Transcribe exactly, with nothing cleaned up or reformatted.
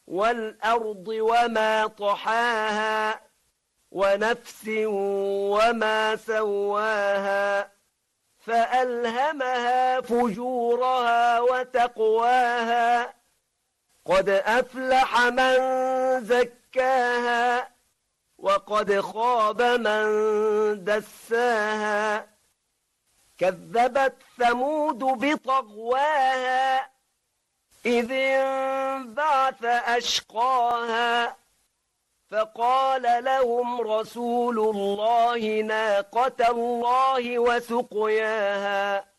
والأرض وما طحاها ونفس وما سواها فألهمها فجورها وتقواها قد أفلح من زكاها وقد خاب من دساها كذبت ثمود بطغواها إذ انبعث أشقاها فقال لهم رسول الله ناقة الله وسقياها